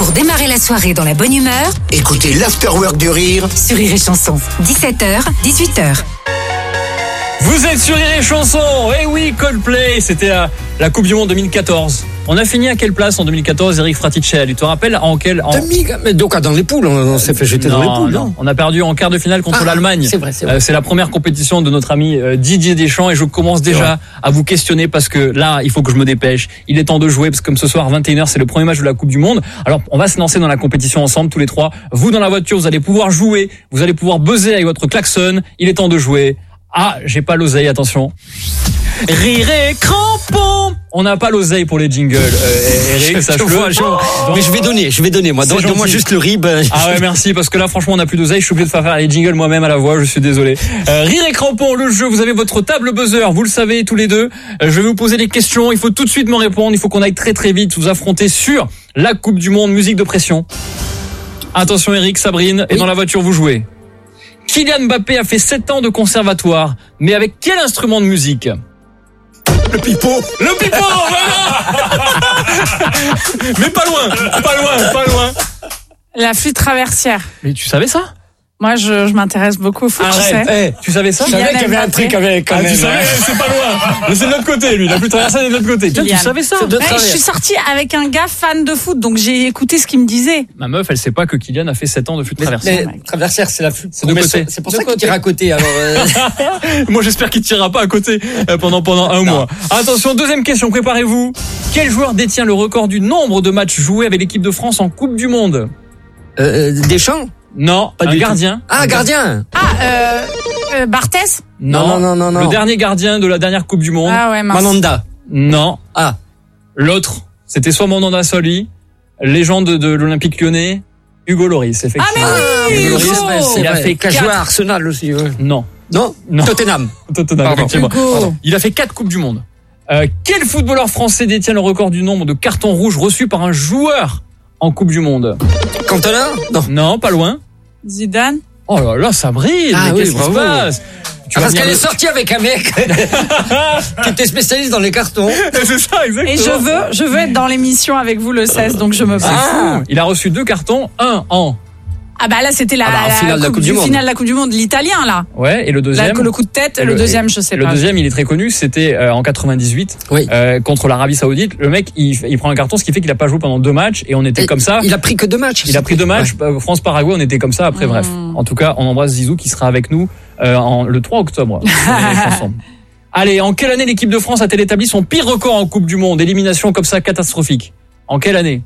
Pour démarrer la soirée dans la bonne humeur, écoutez l'Afterwork du Rire sur Rire et Chanson. 17h, 18h. Vous êtes sur Rire et Chanson. Eh oui, Coldplay, c'était la Coupe du Monde 2014. On a fini à quelle place en 2014, Eric Fraticelli? Tu te rappelles Mais donc dans les poules, on s'est fait jeter dans les poules. Non, on a perdu en quart de finale contre l'Allemagne. C'est vrai. C'est la première compétition de notre ami Didier Deschamps et je commence déjà à vous questionner parce que là, il faut que je me dépêche. Il est temps de jouer parce que comme ce soir 21h, c'est le premier match de la Coupe du Monde. Alors, on va se lancer dans la compétition ensemble tous les trois. Vous dans la voiture, vous allez pouvoir jouer, vous allez pouvoir buzzer avec votre klaxon. Il est temps de jouer. Ah, j'ai pas l'oseille, attention. Rire et crampon. On n'a pas l'oseille pour les jingles, Eric, sache-le. Mais je vais donner, moi. Donne-moi juste le rib. Ah ouais, merci, parce que là, franchement, on n'a plus d'oseille. Je suis obligé de faire les jingles moi-même à la voix. Je suis désolé. Rire et crampon, le jeu. Vous avez votre table buzzer. Vous le savez, tous les deux. Je vais vous poser des questions. Il faut tout de suite me répondre. Il faut qu'on aille très très vite vous affronter sur la Coupe du Monde. Musique de pression. Attention, Eric, Sabrine. Et dans la voiture, vous jouez. Kylian Mbappé a fait 7 ans de conservatoire. Mais avec quel instrument de musique? Le pipeau, voilà. Mais pas loin. La flûte traversière. Mais tu savais ça? Moi, je m'intéresse beaucoup au foot, tu sais. Tu savais ça? Je savais qu'il y avait un truc avec quand même. Tu savais, c'est pas loin. Mais c'est de l'autre côté, lui. La flûte traversière est de l'autre côté. Tiens, tu savais ça? Je suis sortie avec un gars fan de foot, donc j'ai écouté ce qu'il me disait. Ma meuf, elle sait pas que Kylian a fait 7 ans de flûte traversière. Mais traversière, c'est la flûte. C'est de côté. C'est pour ça qu'il tire à côté, alors. Moi, j'espère qu'il tirera pas à côté pendant un mois. Attention, deuxième question, préparez-vous. Quel joueur détient le record du nombre de matchs joués avec l'équipe de France en Coupe du Monde? Deschamps? Non, pas un gardien. Ah, gardien. Barthès? Non. Le dernier gardien de la dernière Coupe du Monde. Ah ouais, mince. Mandanda. Non. Ah. L'autre, c'était soit Mandanda Soli, légende de l'Olympique Lyonnais, Hugo Lloris, effectivement. Ah mais oui, Hugo Lloris, il a fait 4 joueurs à Arsenal aussi. Ouais. Non. Tottenham, effectivement. Hugo. Il a fait 4 Coupes du Monde. Quel footballeur français détient le record du nombre de cartons rouges reçus par un joueur en Coupe du Monde? Cantona? Non, pas loin. Zidane? Oh là là, ça brille. Ah mais qu'est-ce oui, qui se bravo. passe? Parce qu'elle est sortie avec un mec qui était spécialiste dans les cartons. C'est ça, exactement. Et je veux être dans l'émission avec vous le 16, donc je me bats. Il a reçu 2 cartons, un en. Ah bah là c'était la finale de la Coupe du Monde. finale de la Coupe du Monde, l'italien là. Ouais, et le deuxième. Le coup de tête, le deuxième je sais pas. Le deuxième, il est très connu, c'était en 98 Oui. contre l'Arabie Saoudite. Le mec, il prend un carton, ce qui fait qu'il a pas joué pendant 2 matchs et on était comme ça. Il a pris que 2 matchs. Il a pris 2 matchs. Ouais. France-Paraguay, on était comme ça. Après, bref. En tout cas, on embrasse Zizou qui sera avec nous le 3 octobre. Ensemble. Allez, en quelle année l'équipe de France a-t-elle établi son pire record en Coupe du Monde? Élimination comme ça catastrophique. En quelle année?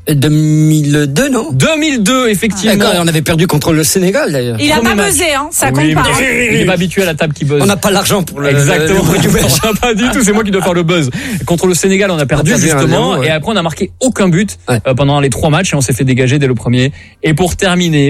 2002, non? 2002, effectivement. D'accord, on avait perdu contre le Sénégal, d'ailleurs. Il a pas buzzé, hein, ça compte pas. Il est pas habitué à la table qui buzz. On n'a pas l'argent pour le Exactement. bruit du match. On n'a pas du tout, c'est moi qui dois faire le buzz. Contre le Sénégal, on a perdu justement, 1-0, ouais. et après on a marqué aucun but pendant les 3 matchs et on s'est fait dégager dès le premier. Et pour terminer,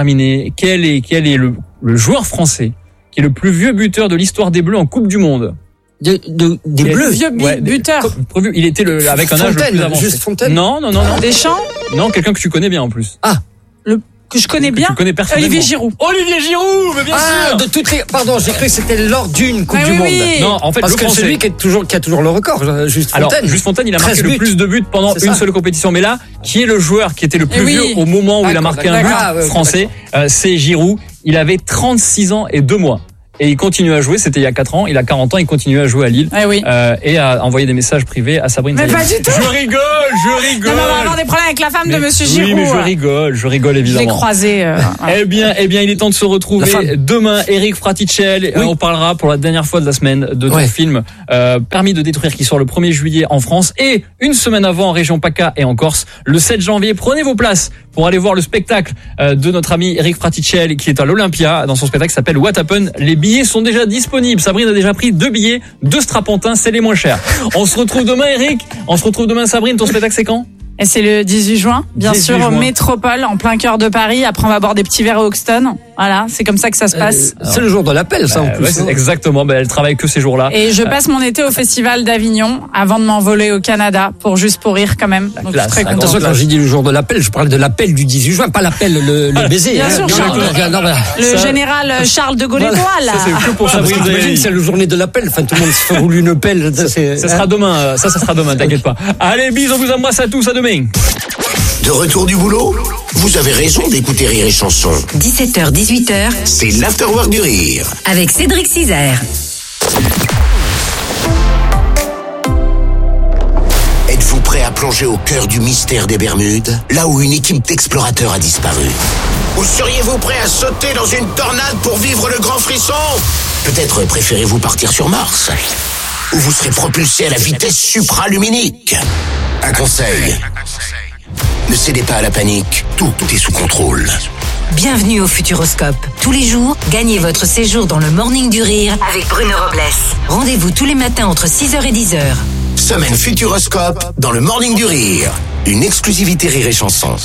quel est le joueur français qui est le plus vieux buteur de l'histoire des Bleus en Coupe du Monde? Des Bleus. Vieux buteur. Il était avec un âge le plus avancé. Juste Fontaine. Non. Deschamps? Non, quelqu'un que tu connais bien en plus. Ah. Que je connais bien. Tu connais personnellement. Olivier Giroud, mais bien sûr. De toutes les. Pardon, j'ai cru que c'était lors d'une Coupe du Monde. Oui. Non, en fait, Parce le que français. celui qui a toujours le record, Juste Fontaine. Alors, Juste Fontaine, il a marqué 13 le buts. plus de buts pendant une seule compétition. Mais là, qui est le joueur qui était le plus vieux au moment où il a marqué un but français? C'est Giroud. Il avait 36 ans et 2 mois. Et il continue à jouer, c'était il y a 4 ans, il a 40 ans, il continue à jouer à Lille et à envoyer des messages privés à Sabrine. Mais pas du tout. Je rigole. Non, mais on va avoir des problèmes avec la femme de Monsieur Giroud. Oui, mais je rigole évidemment. Je l'ai croisé. Eh bien, il est temps de se retrouver demain. Eric Fraticelli, on parlera pour la dernière fois de la semaine de ton film Permis de détruire qui sort le 1er juillet en France et une semaine avant en région PACA et en Corse le 7 janvier. Prenez vos places pour aller voir le spectacle de notre ami Eric Fraticelli qui est à l'Olympia dans son spectacle qui s'appelle What Happened. Les billets sont déjà disponibles. Sabrine a déjà pris 2 billets, 2 strapontins, c'est les moins chers. On se retrouve demain, Eric. On se retrouve demain, Sabrine. Ton spectacle, c'est quand? Et c'est le 18 juin, bien 18 sûr, juin. au Métropole, en plein cœur de Paris. Après, on va boire des petits verres au Hoxton. Voilà, c'est comme ça que ça se passe. C'est le jour de l'appel, ça, en plus. Ouais, c'est exactement. Elle travaille que ces jours-là. Et je passe mon été au Festival d'Avignon avant de m'envoler au Canada pour juste pour rire quand même. Donc, je suis très contente. Attention, quand j'ai dit le jour de l'appel, je parlais de l'appel du 18 juin, pas l'appel, le baiser. Bien sûr, Charles. Le Ça- général Charles de Gaulle étoile. Ça, c'est que pour Parce Sabrine. que t'imagines, c'est la journée de l'appel. Enfin, tout le monde se roule une pelle. Ça sera demain. Ça sera demain. T'inquiète pas. Allez, bisous. On vous embrasse à tous. À demain. De retour du boulot? Vous avez raison d'écouter Rire et Chanson. 17h, 18h. C'est l'afterwork du rire. Avec Cédric Cizer. Êtes-vous prêt à plonger au cœur du mystère des Bermudes, là où une équipe d'explorateurs a disparu? Ou seriez-vous prêt à sauter dans une tornade pour vivre le grand frisson? Peut-être préférez-vous partir sur Mars, où vous serez propulsé à la vitesse supraluminique. Un conseil: ne cédez pas à la panique, tout est sous contrôle. Bienvenue au Futuroscope. Tous les jours, gagnez votre séjour dans le Morning du Rire avec Bruno Robles. Rendez-vous tous les matins entre 6h et 10h. Semaine Futuroscope dans le Morning du Rire. Une exclusivité Rire et Chanson.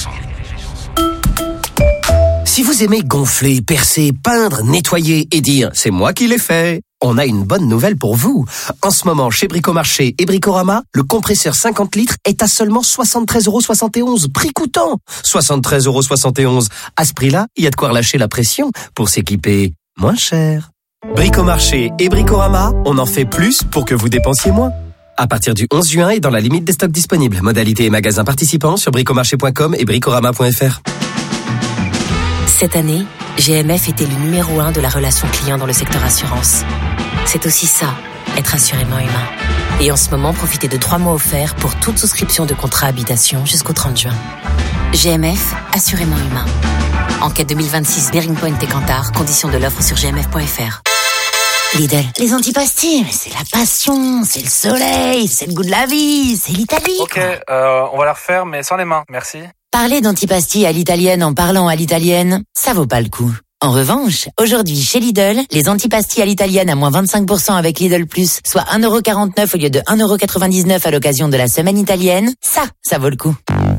Si vous aimez gonfler, percer, peindre, nettoyer et dire « c'est moi qui l'ai fait », on a une bonne nouvelle pour vous. En ce moment, chez Bricomarché et Bricorama, le compresseur 50 litres est à seulement 73,71 €, prix coûtant. 73,71 €. À ce prix-là, il y a de quoi relâcher la pression pour s'équiper moins cher. Bricomarché et Bricorama, on en fait plus pour que vous dépensiez moins. À partir du 11 juin et dans la limite des stocks disponibles. Modalités et magasins participants sur bricomarché.com et bricorama.fr. Cette année, GMF était le numéro 1 de la relation client dans le secteur assurance. C'est aussi ça, être assurément humain. Et en ce moment, profitez de 3 mois offerts pour toute souscription de contrat habitation jusqu'au 30 juin. GMF, assurément humain. Enquête 2026 Bearing Point et Kantar, conditions de l'offre sur gmf.fr. Lidl, les antipastilles, mais c'est la passion, c'est le soleil, c'est le goût de la vie, c'est l'Italie. Ok, on va la refaire, mais sans les mains, merci. Parler d'antipastilles à l'italienne en parlant à l'italienne, ça vaut pas le coup. En revanche, aujourd'hui, chez Lidl, les antipastilles à l'italienne à moins 25% avec Lidl Plus, soit 1,49 € au lieu de 1,99 € à l'occasion de la semaine italienne, ça vaut le coup.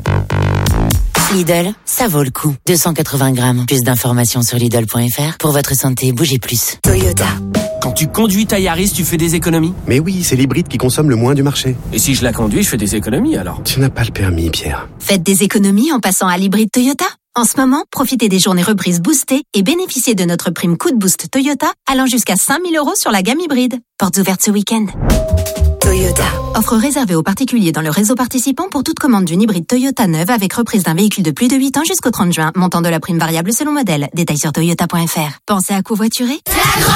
Lidl, ça vaut le coup. 280 grammes. Plus d'informations sur Lidl.fr. Pour votre santé, bougez plus. Toyota. Quand tu conduis ta Yaris, tu fais des économies? Mais oui, c'est l'hybride qui consomme le moins du marché. Et si je la conduis, je fais des économies alors? Tu n'as pas le permis, Pierre. Faites des économies en passant à l'hybride Toyota. En ce moment, profitez des journées reprises boostées et bénéficiez de notre prime coup de boost Toyota allant jusqu'à 5 000 € sur la gamme hybride. Portes ouvertes ce week-end. Toyota. Offre réservée aux particuliers dans le réseau participant pour toute commande d'une hybride Toyota neuve avec reprise d'un véhicule de plus de 8 ans jusqu'au 30 juin. Montant de la prime variable selon modèle. Détails sur toyota.fr. Pensez à covoiturer?